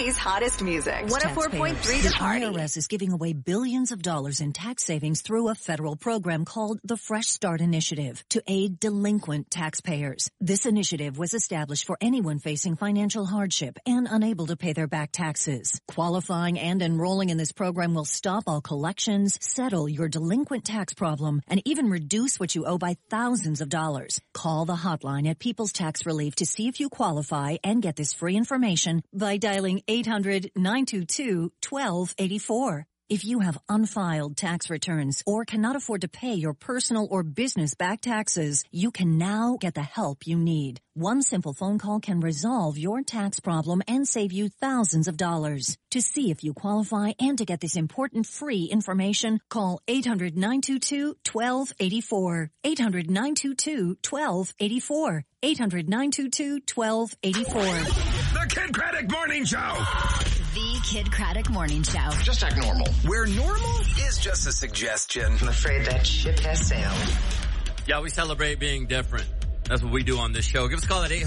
city's hottest music. 104.3 The Party. The IRS is giving away billions of dollars in tax savings through a federal program called the Fresh Start Initiative to aid delinquent taxpayers. This initiative was established for anyone facing financial hardship and unable to pay their back taxes. Qualifying and enrolling in this program will stop all collections, settle your delinquent tax problem, and even reduce what you owe by thousands of dollars. Call the hotline at People's Tax Relief to see if you qualify and get this free information by dialing 800-922-1284. If you have unfiled tax returns or cannot afford to pay your personal or business back taxes, you can now get the help you need. One simple phone call can resolve your tax problem and save you thousands of dollars. To see if you qualify and to get this important free information, call 800-922-1284. 800-922-1284. 800-922-1284. The Kid Craddock Morning Show. The Kid Craddock Morning Show. Just act normal. Where normal is just a suggestion. I'm afraid that ship has sailed. Yeah, we celebrate being different. That's what we do on this show. Give us a call at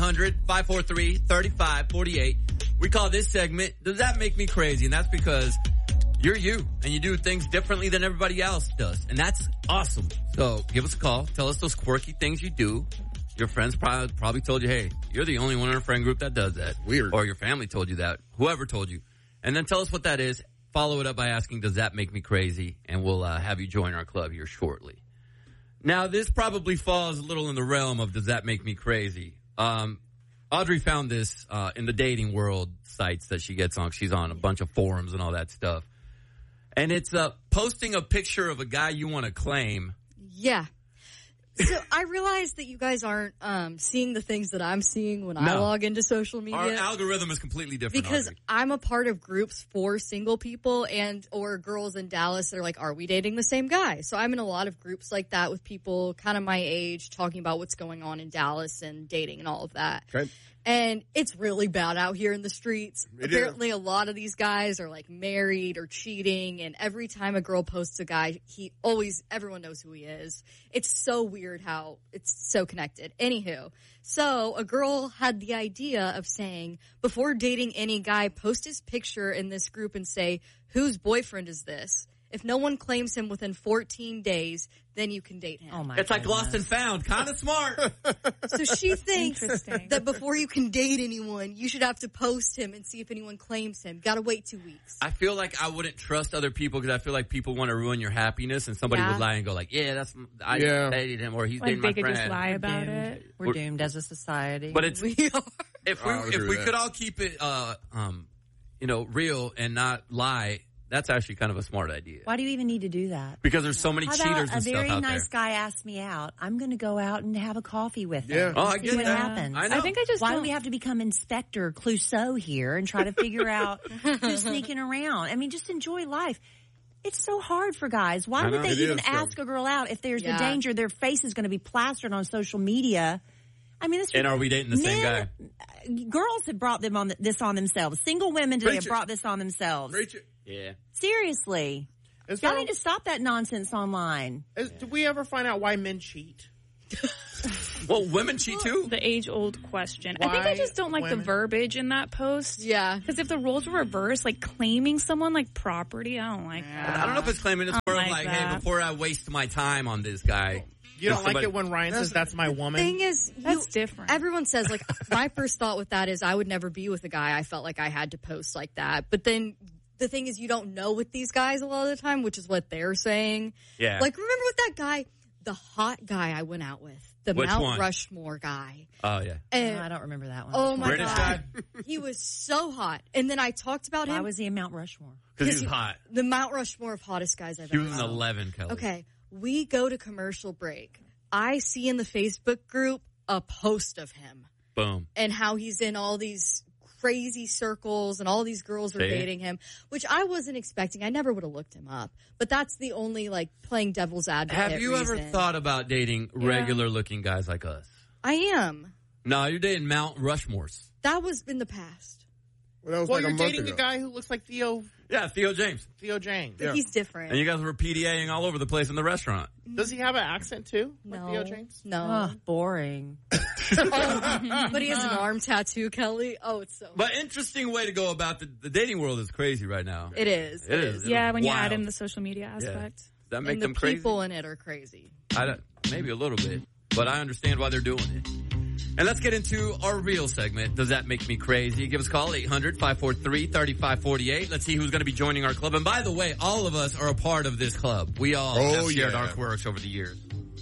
800-543-3548. We call this segment, Does That Make Me Crazy? And that's because you're you, and you do things differently than everybody else does. And that's awesome. So give us a call. Tell us those quirky things you do. Your friends probably told you, hey, you're the only one in our friend group that does that. Weird. Or your family told you that. Whoever told you. And then tell us what that is. Follow it up by asking, does that make me crazy? And we'll have you join our club here shortly. Now, this probably falls a little in the realm of does that make me crazy? Audrey found this in the dating world sites that she gets on. She's on a bunch of forums and all that stuff. And it's posting a picture of a guy you want to claim. Yeah. So I realize that you guys aren't seeing the things that I'm seeing when I log into social media. Our algorithm is completely different, because Audrey. I'm a part of groups for single people and or girls in Dallas that are like, are we dating the same guy? So I'm in a lot of groups like that with people kind of my age talking about what's going on in Dallas and dating and all of that. Okay. And it's really bad out here in the streets. Apparently a lot of these guys are like married or cheating, and every time a girl posts a guy, everyone knows who he is. It's so weird how it's so connected. Anywho, so a girl had the idea of saying, before dating any guy, post his picture in this group and say, whose boyfriend is this? If no one claims him within 14 days, then you can date him. Oh my It's like lost and found. Kind of smart. So she thinks that before you can date anyone, you should have to post him and see if anyone claims him. Got to wait 2 weeks. I feel like I wouldn't trust other people because I feel like people want to ruin your happiness, and somebody would lie and go like, I dated him, or he's dating my friend. They could just lie about it. We're doomed as a society. But it's We are. if we could all keep it real and not lie. That's actually kind of a smart idea. Why do you even need to do that? Because there's so many cheaters and stuff out there. A very nice guy asked me out. I'm going to go out and have a coffee with him. Yeah. Oh, I get see what that. happens. I know. Why do we have to become Inspector Clouseau here and try to figure out who's sneaking around? I mean, just enjoy life. It's so hard for guys. Why would they even ask a girl out if there's the danger their face is going to be plastered on social media? I mean, and are we dating the same guy? Girls have brought this on themselves. Single women today have brought this on themselves. Preach it. Yeah. Seriously. Y'all need to stop that nonsense online. Did we ever find out why men cheat? Well, women cheat too? The age-old question. I think I just don't like the verbiage in that post. Yeah. Because if the roles were reversed, like claiming someone like property, I don't like that. I don't know if it's claiming. It's more like, hey, before I waste my time on this guy. You don't like it when Ryan says that's my woman? The thing is, that's different. Everyone says, like, my first thought with that is I would never be with a guy I felt like I had to post like that. But then the thing is, you don't know with these guys a lot of the time, which is what they're saying. Yeah. Like, remember with that guy, the hot guy I went out with, the Which Mount one? Rushmore guy. Oh, yeah. And, I don't remember that one. Oh, my British God. He was so hot. And then I talked about him. Why was he in Mount Rushmore? Because he was hot. The Mount Rushmore of hottest guys I've He ever was an known. 11, Kelly. Okay. We go to commercial break. I see in the Facebook group a post of him. Boom. And how he's in all these crazy circles and all these girls are dating him, which I wasn't expecting. I never would have looked him up. But that's the only, like, playing devil's advocate Have you ever thought about dating regular-looking guys like us? I am. No, you're dating Mount Rushmores. That was in the past. Well, that was Well, like a you're month dating ago. a guy who looks like Theo James. Theo James. But he's different. And you guys were PDAing all over the place in the restaurant. Does he have an accent too? No. Like Theo James? No. Boring. But he has an arm tattoo, Kelly. Oh, it's so. But interesting way to go about the dating world is crazy right now. It is. It is. Yeah, when you Wild. add in the social media aspect. Does that make And them the crazy? people in it are crazy. Maybe a little bit, but I understand why they're doing it. And let's get into our real segment. Does that make me crazy? Give us a call, 800-543-3548. Let's see who's going to be joining our club. And by the way, all of us are a part of this club. We all have shared our quirks over the years.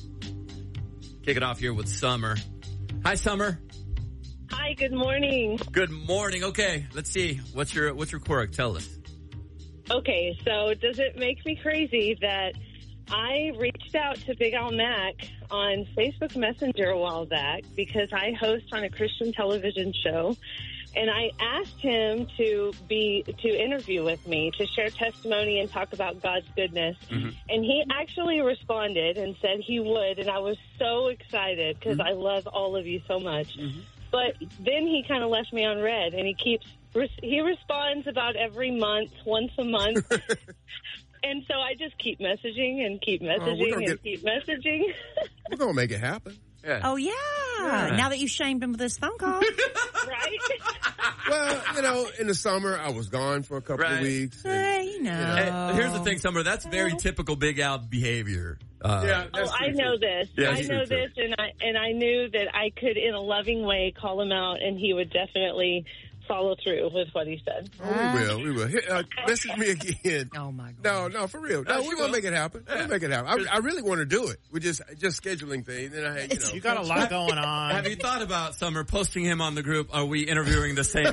Kick it off here with Summer. Hi, Summer. Hi, good morning. Good morning. Okay, let's see. What's your quirk? Tell us. Okay, so does it make me crazy that I reached out to Big Al Mac on Facebook Messenger a while back because I host on a Christian television show, and I asked him to interview with me, to share testimony and talk about God's goodness. Mm-hmm. And he actually responded and said he would, and I was so excited because I love all of you so much. Mm-hmm. But then he kind of left me on red, and he responds about every month, once a month. And so I just keep messaging and keep messaging keep messaging. We're going to make it happen. Yeah. Oh, yeah. Now that you shamed him with this phone call. Right? Well, in the summer, I was gone for a couple of weeks. Hey, Hey, here's the thing, Summer. That's very typical Big Al behavior. I know this. Yeah, I know this, and I knew that I could, in a loving way, call him out, and he would definitely follow through with what he said. Oh, we will. Message me again. Oh, my God. No, for real. No, we're going to make it happen. We'll make it happen. I really want to do it. We're just scheduling things. And you got a lot going on. Have you thought about, Summer, posting him on the group? Are we interviewing the same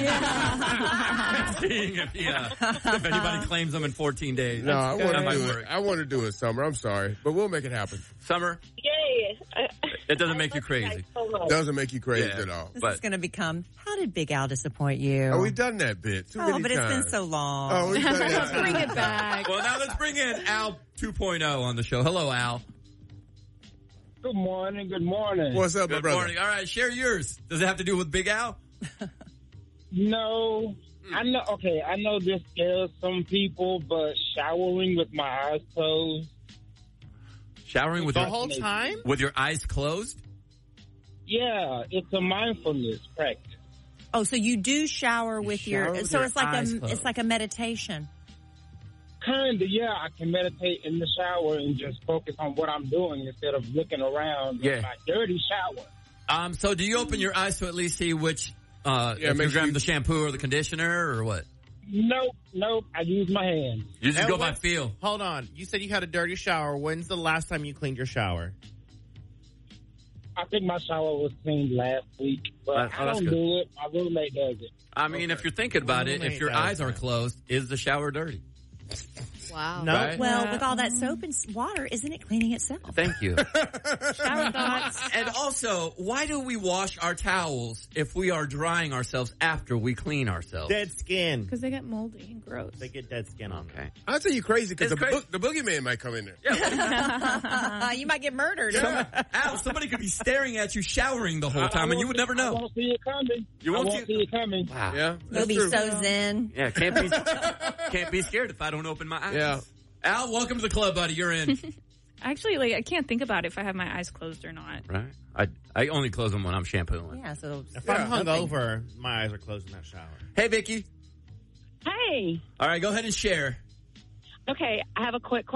guy? Seeing if anybody claims him in 14 days. No, I want to do it. I want to do it, Summer. I'm sorry. But we'll make it happen. Summer? Yay. It doesn't make you crazy. Doesn't make you crazy at all. This is going to become, how did Big Al disappoint you? Oh, we've done that bit too many but times. It's been so long. Oh, we've done that. Let's bring it back. Well, now let's bring in Al 2.0 on the show. Hello, Al. Good morning. Good morning. What's up, my brother? Good morning. All right, share yours. Does it have to do with Big Al? No. I know. Okay, I know this scares some people, but showering with my eyes closed. Showering with the whole time? With your eyes closed? Yeah, it's a mindfulness practice. Oh, so you do shower with your with so your it's like eyes a closed. it's like a meditation. Kinda, yeah. I can meditate in the shower and just focus on what I'm doing instead of looking around in my dirty shower. So do you open your eyes to at least see which if you grab the shampoo or the conditioner or what? Nope. I use my hand. You just go by feel. Hold on. You said you had a dirty shower. When's the last time you cleaned your shower? I think my shower was cleaned last week, but I don't do it. My roommate does it. I mean, if you're thinking about it, if your eyes are closed, is the shower dirty? Wow. No. Right? Well, with all that soap and water, isn't it cleaning itself? Thank you. Shower thoughts. And also, why do we wash our towels if we are drying ourselves after we clean ourselves? Dead skin. Because they get moldy and gross. They get dead skin on them. I'd say you're crazy because the boogeyman might come in there. You might get murdered. Al, somebody could be staring at you showering the whole time, and you would never know. I won't see it coming. You won't see it coming. Wow. Yeah, You'll be so zen. Yeah, can't be scared if I don't open my eyes. Yeah. Al, welcome to the club, buddy. You're in. Actually, I can't think about if I have my eyes closed or not. Right. I only close them when I'm shampooing. Yeah, so if I'm hungover, my eyes are closed in that shower. Hey, Vicky. Hey. All right, go ahead and share. Okay, I have a quick question.